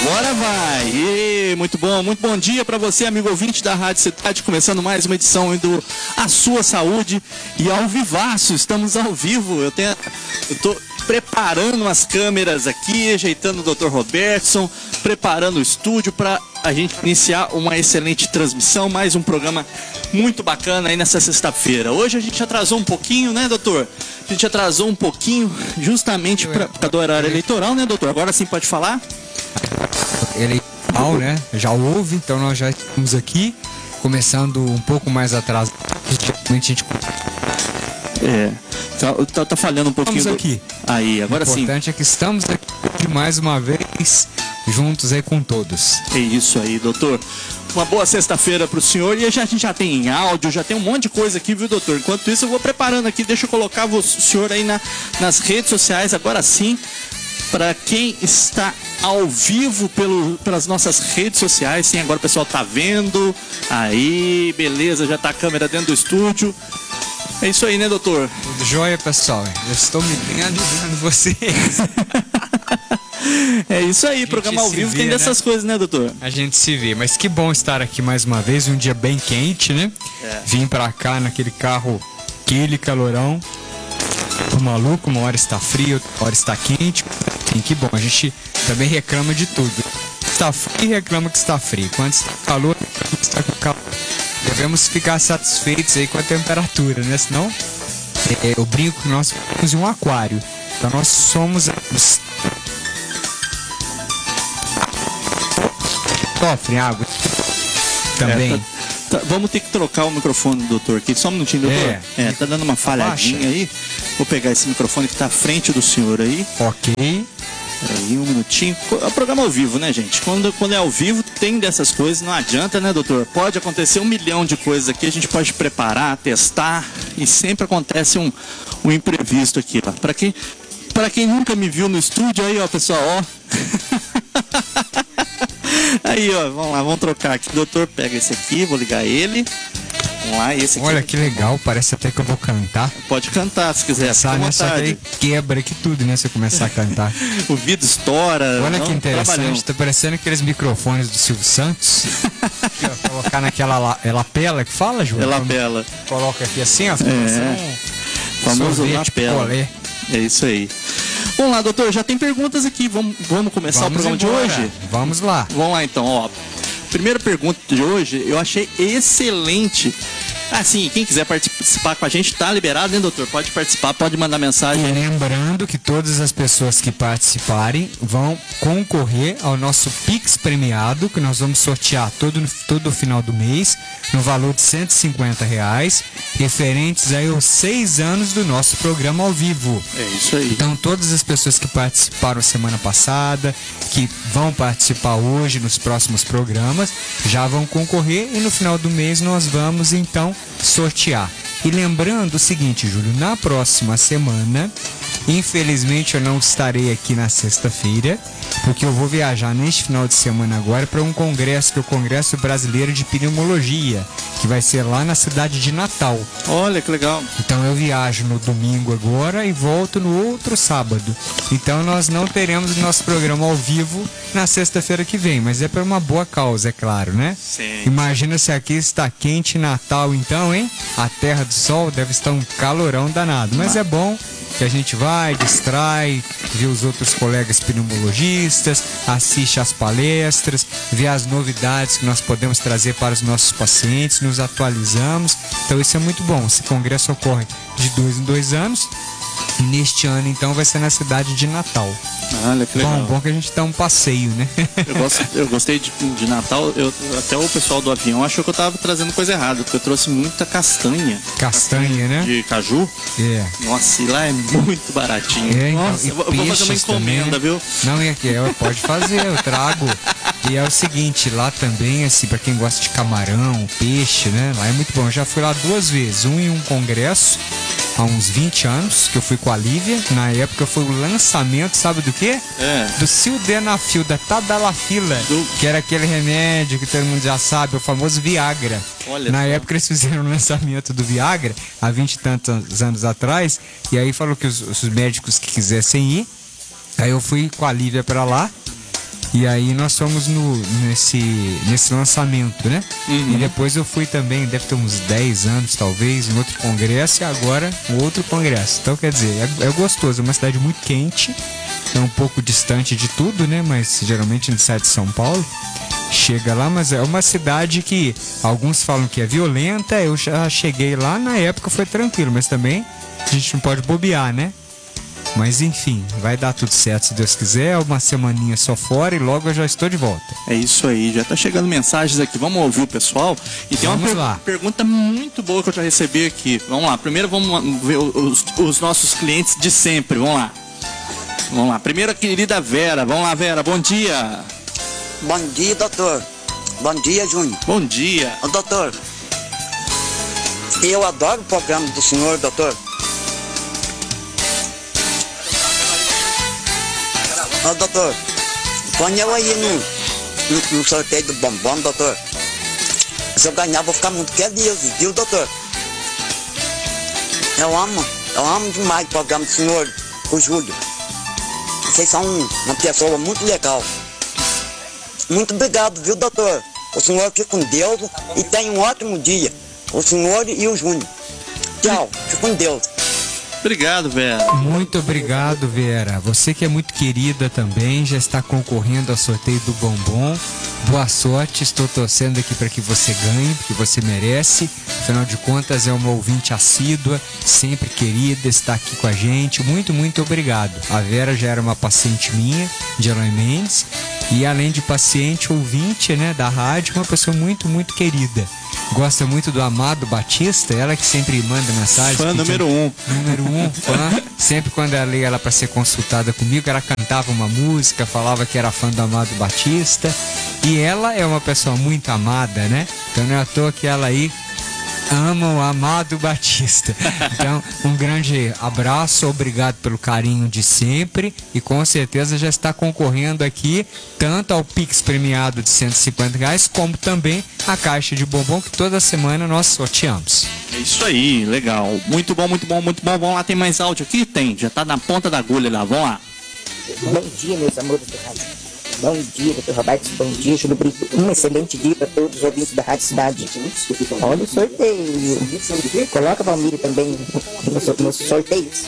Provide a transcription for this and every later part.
Agora vai! E muito bom dia para você, amigo ouvinte da Rádio Cidade, começando mais uma edição do A Sua Saúde e ao vivaço, estamos ao vivo. Eu tô preparando as câmeras aqui, ajeitando o Dr. Robertson, preparando o estúdio para a gente iniciar uma excelente transmissão, mais um programa muito bacana aí nessa sexta-feira. Hoje a gente atrasou um pouquinho, né, doutor? A gente atrasou um pouquinho justamente por causa do horário eleitoral, né, doutor? Agora sim pode falar? Eleitoral, né? Já houve, então nós já estamos aqui, começando um pouco mais atrasado. Geralmente a gente... Tá falhando um pouquinho. Estamos aqui. Aí, agora sim. O importante é que estamos aqui mais uma vez, juntos aí com todos. É isso aí, doutor. Uma boa sexta-feira pro senhor. E a gente já tem áudio, já tem um monte de coisa aqui, viu, doutor? Enquanto isso, eu vou preparando aqui. Deixa eu colocar o senhor aí nas redes sociais, agora sim. Para quem está ao vivo pelas nossas redes sociais, sim, agora o pessoal tá vendo. Aí, beleza, já tá a câmera dentro do estúdio. É isso aí, né, doutor? Tudo jóia, pessoal. Eu estou me vendo vocês. É isso aí, programa ao vivo tem dessas coisas, né, doutor? A gente se vê, mas que bom estar aqui mais uma vez, um dia bem quente, né? Vim pra cá naquele carro, aquele calorão. O maluco, uma hora está frio, outra hora está quente. Sim, que bom, a gente também reclama de tudo. Está frio e reclama que está frio. Quando está calor, reclama que está com calor. Devemos ficar satisfeitos aí com a temperatura, né? Senão, eu brinco que nós somos um aquário. Então nós somos... sofrem água também. Vamos ter que trocar o microfone do doutor aqui. Só um minutinho, doutor. Tá dando uma falhadinha aí. Vou pegar esse microfone que tá à frente do senhor aí. Ok. Aí, um minutinho. É um programa ao vivo, né, gente? Quando é ao vivo, tem dessas coisas. Não adianta, né, doutor? Pode acontecer 1 milhão de coisas aqui. A gente pode preparar, testar. E sempre acontece um imprevisto aqui, ó. Pra quem nunca me viu no estúdio, aí, ó, pessoal, ó. Aí, ó, vamos lá, vamos trocar aqui. Doutor, pega esse aqui, vou ligar ele. Vamos lá, esse aqui. Olha que legal, parece até que eu vou cantar. Pode cantar se quiser, fica à vontade. Quebra aqui tudo, né, se eu começar a cantar. O vidro estoura. Olha que interessante, tá parecendo aqueles microfones do Silvio Santos. Aqui, ó, colocar naquela lapela que fala, João? Lapela. Coloca aqui assim, ó. Famoso lapela. Picolé. É isso aí. Vamos lá, doutor, já tem perguntas aqui. Vamos começar o programa embora. de hoje? Vamos lá. Vamos lá, então, ó. Primeira pergunta de hoje, eu achei excelente. Assim, quem quiser participar com a gente, tá liberado, né, doutor? Pode participar, pode mandar mensagem. E lembrando que todas as pessoas que participarem vão concorrer ao nosso Pix premiado, que nós vamos sortear todo final do mês, no valor de R$150, referentes aí aos 6 anos do nosso programa ao vivo. É isso aí. Então, todas as pessoas que participaram semana passada, que vão participar hoje nos próximos programas, já vão concorrer e no final do mês nós vamos, então, sortear. E lembrando o seguinte, Júlio, na próxima semana, infelizmente eu não estarei aqui na sexta-feira, porque eu vou viajar neste final de semana agora para um congresso, que é o Congresso Brasileiro de Pneumologia, que vai ser lá na cidade de Natal. Olha que legal. Então eu viajo no domingo agora e volto no outro sábado. Então nós não teremos o nosso programa ao vivo na sexta-feira que vem, mas é por uma boa causa, é claro, né? Sim. Imagina se aqui está quente Natal então, hein? A Terra do Sol deve estar um calorão danado, mas é bom que a gente vai, distrai, vê os outros colegas pneumologistas, assiste às palestras, vê as novidades que nós podemos trazer para os nossos pacientes, nos atualizamos. Então isso é muito bom. Esse congresso ocorre de 2 em 2 anos. E neste ano, então, vai ser na cidade de Natal. Olha que legal. Bom que a gente dá um passeio, né? Eu gostei de Natal. Até o pessoal do avião achou que eu tava trazendo coisa errada, porque eu trouxe muita castanha. Castanha, né? De caju. É. Nossa, e lá é muito baratinho. Nossa, eu vou fazer uma encomenda, também, viu? Não, é que pode fazer, eu trago. E é o seguinte, lá também, assim, pra quem gosta de camarão, peixe, né? Lá é muito bom. Eu já fui lá 2 vezes. Um em um congresso, há uns 20 anos, que eu fui com a Lívia. Na época foi o lançamento, sabe do quê? Do Sildenafil, da Tadalafila, que era aquele remédio que todo mundo já sabe, o famoso Viagra. Olha Na só. época eles fizeram o lançamento do Viagra, há 20 e tantos anos atrás, e aí falou que os médicos que quisessem ir, aí eu fui com a Lívia pra lá. E aí nós fomos nesse lançamento, né? Uhum. E depois eu fui também, deve ter uns 10 anos talvez, em outro congresso, e agora um outro congresso. Então quer dizer, é gostoso, é uma cidade muito quente, é um pouco distante de tudo, né? Mas geralmente a gente sai de São Paulo, chega lá, mas é uma cidade que alguns falam que é violenta. Eu já cheguei lá, na época foi tranquilo, mas também a gente não pode bobear, né? Mas enfim, vai dar tudo certo se Deus quiser. Uma semaninha só fora e logo eu já estou de volta. É isso aí, já tá chegando mensagens aqui. Vamos ouvir o pessoal. E tem uma pergunta muito boa que eu já recebi aqui. Vamos lá, primeiro vamos ver os nossos clientes de sempre. Vamos lá, primeiro a querida Vera. Vamos lá, Vera, bom dia. Bom dia, doutor. Bom dia, Júnior. Bom dia. Ô, doutor, eu adoro o programa do senhor, doutor. Ô, doutor, põe eu aí no sorteio do bombom, doutor. Se eu ganhar, vou ficar muito feliz, viu, doutor? Eu amo demais o programa do senhor, o Júlio. Vocês são uma pessoa muito legal. Muito obrigado, viu, doutor? O senhor fique com Deus e tenha um ótimo dia. O senhor e o Júnior. Tchau, fique com Deus. Obrigado, Vera. Muito obrigado, Vera. Você que é muito querida também, já está concorrendo ao sorteio do bombom. Boa sorte, estou torcendo aqui para que você ganhe, porque você merece. Afinal de contas, é uma ouvinte assídua, sempre querida, está aqui com a gente. Muito, muito obrigado. A Vera já era uma paciente minha, de Eloy Mendes, e além de paciente, ouvinte, né, da rádio, uma pessoa muito, muito querida. Gosta muito do Amado Batista, ela que sempre manda mensagem. Fã número 1. Número 1, fã. Sempre quando ela ia lá para ser consultada comigo, ela cantava uma música, falava que era fã do Amado Batista. E ela é uma pessoa muito amada, né? Então não é à toa que ela aí ama o Amado Batista. Então, um grande abraço, obrigado pelo carinho de sempre e com certeza já está concorrendo aqui tanto ao Pix premiado de R$150, como também a caixa de bombom que toda semana nós sorteamos. É isso aí, legal. Muito bom, muito bom, muito bom. Vamos lá, tem mais áudio aqui? Tem, já tá na ponta da agulha lá, vamos lá. Bom dia, meus amores do rádio. Bom dia, doutor Roberto. Bom dia, Júlio Brito. Um excelente dia para todos os ouvintes da Rádio Cidade. Olha o sorteio. Coloca a Valmir também nos sorteios.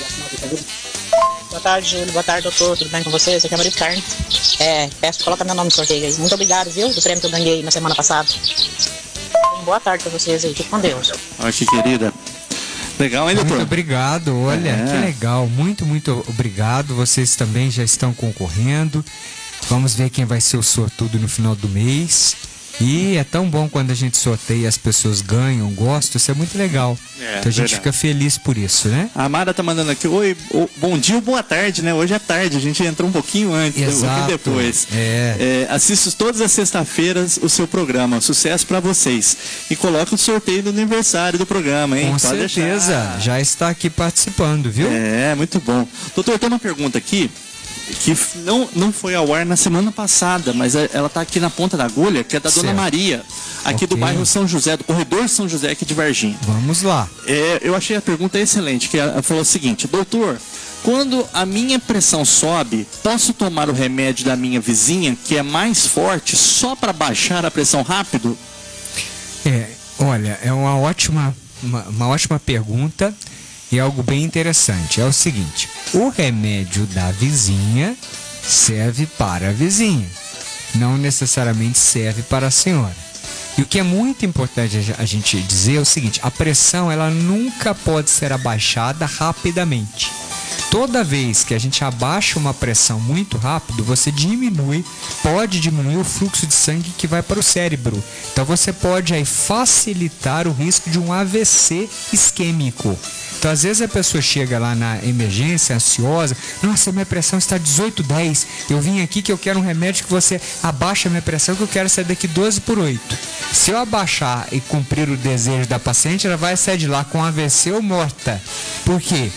Boa tarde, Júlio. Boa tarde, doutor. Tudo bem com vocês? Aqui é a Maria Carne. Peço que coloca meu nome no sorteio aí. Muito obrigado, viu, do prêmio que eu ganhei na semana passada. Boa tarde para vocês aí. Fique com Deus. Olha que querida. Legal, hein, doutor? Muito obrigado, olha, que legal. Muito, muito obrigado. Vocês também já estão concorrendo. Vamos ver quem vai ser o sortudo no final do mês. E é tão bom quando a gente sorteia e as pessoas ganham, gostam, isso é muito legal. Então a gente fica feliz por isso, né? A Mara tá mandando aqui, oi, bom dia ou boa tarde, né? Hoje é tarde, a gente entrou um pouquinho antes, exato, um pouquinho depois. Assisto todas as sextas-feiras o seu programa, sucesso pra vocês. E coloca o sorteio do aniversário do programa, hein? Com Pode certeza, deixar. já está aqui participando, viu? É, muito bom. Doutor, tem uma pergunta aqui que não foi ao ar na semana passada, mas ela tá aqui na ponta da agulha, que é da Dona Maria, aqui do bairro São José, do corredor São José aqui de Varginha. Vamos lá. Eu achei a pergunta excelente, que ela falou o seguinte: doutor, quando a minha pressão sobe, posso tomar o remédio da minha vizinha, que é mais forte, só para baixar a pressão rápido? Olha, é uma ótima pergunta. E algo bem interessante, é o seguinte: o remédio da vizinha serve para a vizinha, não necessariamente serve para a senhora. E o que é muito importante a gente dizer é o seguinte: a pressão ela nunca pode ser abaixada rapidamente. Toda vez que a gente abaixa uma pressão muito rápido, você pode diminuir o fluxo de sangue que vai para o cérebro. Então você pode aí facilitar o risco de um AVC isquêmico. Então, às vezes a pessoa chega lá na emergência, ansiosa, nossa, minha pressão está 18/10, eu vim aqui que eu quero um remédio que você abaixa a minha pressão, que eu quero sair daqui 12/8. Se eu abaixar e cumprir o desejo da paciente, ela vai sair de lá com AVC ou morta. Por quê?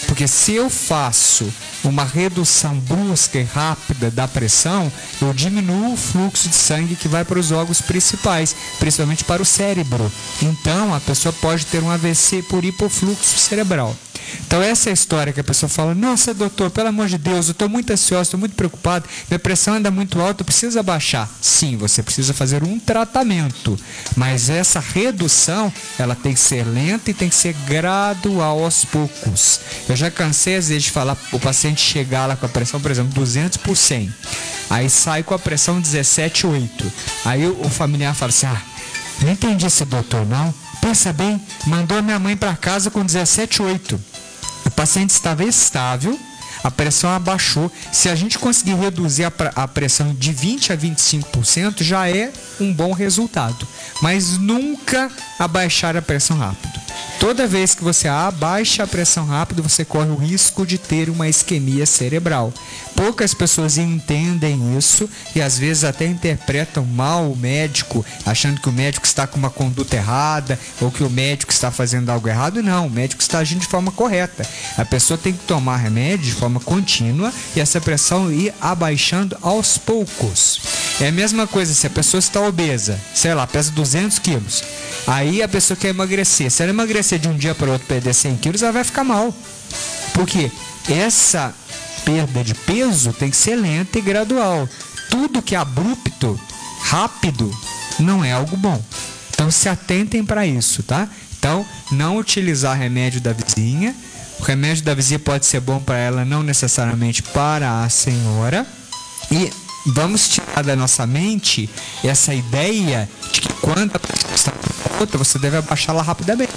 Porque se eu faço uma redução brusca e rápida da pressão, eu diminuo o fluxo de sangue que vai para os órgãos principais, principalmente para o cérebro. Então, a pessoa pode ter um AVC por hipofluxo cerebral. Então essa é a história que a pessoa fala: nossa, doutor, pelo amor de Deus, eu estou muito ansioso, estou muito preocupado, minha pressão anda muito alta, eu preciso abaixar. Sim, você precisa fazer um tratamento, mas essa redução, ela tem que ser lenta e tem que ser gradual aos poucos. Eu já cansei às vezes de falar o paciente chegar lá com a pressão, por exemplo, 200 por 100, aí sai com a pressão 17,8, aí o familiar fala assim: não entendi esse doutor não, pensa bem, mandou a minha mãe para casa com 17,8. O paciente estava estável, a pressão abaixou. Se a gente conseguir reduzir a pressão de 20% a 25%, já é um bom resultado. Mas nunca abaixar a pressão rápido. Toda vez que você abaixa a pressão rápido, você corre o risco de ter uma isquemia cerebral. Poucas pessoas entendem isso e às vezes até interpretam mal o médico, achando que o médico está com uma conduta errada ou que o médico está fazendo algo errado. Não, o médico está agindo de forma correta. A pessoa tem que tomar remédio de forma contínua e essa pressão ir abaixando aos poucos. É a mesma coisa se a pessoa está obesa, sei lá, pesa 200 quilos. Aí a pessoa quer emagrecer. Se ela emagrecer de um dia para o outro, perder 100 quilos, ela vai ficar mal. Porque essa perda de peso tem que ser lenta e gradual. Tudo que é abrupto, rápido, não é algo bom. Então se atentem para isso, tá? Então, não utilizar remédio da vizinha. O remédio da vizinha pode ser bom para ela, não necessariamente para a senhora. E vamos tirar da nossa mente essa ideia de que quando a pessoa está outra, você deve abaixá-la rapidamente.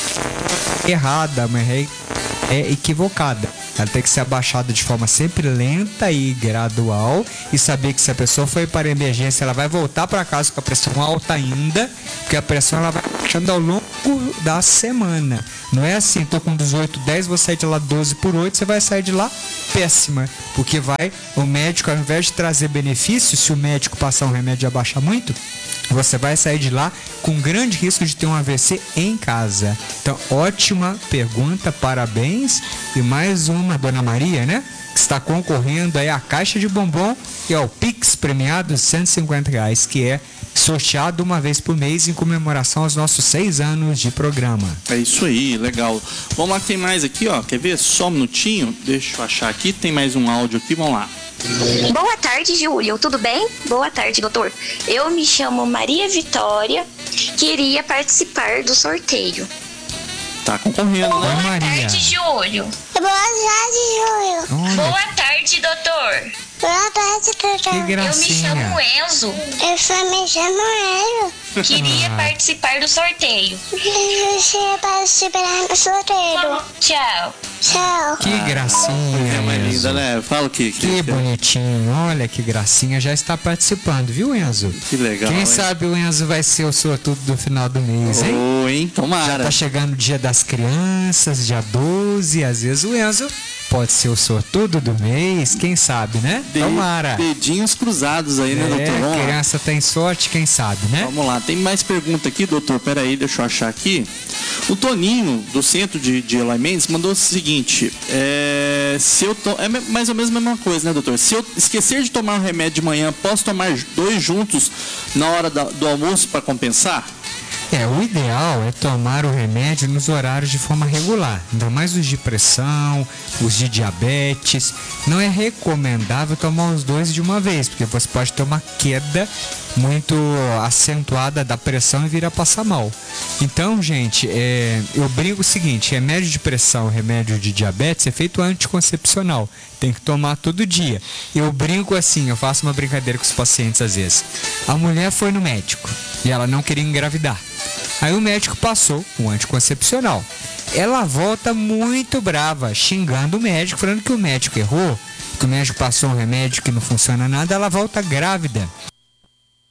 Errada, mas é equivocada. Ela tem que ser abaixada de forma sempre lenta e gradual e saber que se a pessoa foi para a emergência, ela vai voltar para casa com a pressão alta ainda, porque a pressão ela vai baixando ao longo da semana. Não é assim, tô com 18, 10, vou sair de lá 12 por 8, você vai sair de lá péssima, porque o médico, ao invés de trazer benefício, se o médico passar um remédio e abaixar muito, você vai sair de lá com grande risco de ter um AVC em casa. Então, ótima pergunta, parabéns. E mais uma, Dona Maria, né? Que está concorrendo aí à caixa de bombom e ao Pix premiado de R$150, que é sorteado uma vez por mês em comemoração aos nossos 6 anos de programa. É isso aí, legal. Vamos lá, tem mais aqui, ó. Quer ver? Só um minutinho. Deixa eu achar aqui. Tem mais um áudio aqui, vamos lá. Boa tarde, Júlio. Tudo bem? Boa tarde, doutor. Eu me chamo Maria Vitória. Queria participar do sorteio. Tá concorrendo, né? Boa tarde, Júlio. Boa tarde, Júlio. Boa tarde, doutor. Boa tarde, doutor. Que gracinha. Eu me chamo Enzo. Eu só me chamo Elo. Queria participar do sorteio. Você participar do sorteio. Tchau. Tchau. Que gracinha, É mais Enzo. linda, né? Fala que bonitinho, olha que gracinha, já está participando, viu, Enzo? Que legal. Quem hein? sabe o Enzo vai ser o sortudo do final do mês, hein? Oh, hein? Tomara. Tá chegando o dia das crianças, dia 12, às vezes o Enzo pode ser o sortudo do mês, quem sabe, né? Tomara. Dedinhos cruzados aí, né, doutor? Vamos A lá. criança tem sorte, quem sabe, né? Vamos lá, tem mais pergunta aqui, doutor. Pera aí, deixa eu achar aqui. O Toninho, do Centro de Eloy Mendes, mandou o seguinte: se eu é mais ou menos a mesma coisa, né, doutor? Se eu esquecer de tomar um remédio de manhã, posso tomar 2 juntos na hora do almoço para compensar? O ideal é tomar o remédio nos horários de forma regular, ainda mais os de pressão, os de diabetes. Não é recomendável tomar os 2 de uma vez, porque você pode ter uma queda muito acentuada da pressão e vir a passar mal. Então, gente, eu brinco o seguinte: remédio de pressão, remédio de diabetes é feito anticoncepcional, tem que tomar todo dia. Eu brinco assim, eu faço uma brincadeira com os pacientes às vezes. A mulher foi no médico e ela não queria engravidar. Aí o médico passou um anticoncepcional. Ela volta muito brava, xingando o médico, falando que o médico errou, que o médico passou um remédio que não funciona nada. Ela volta grávida.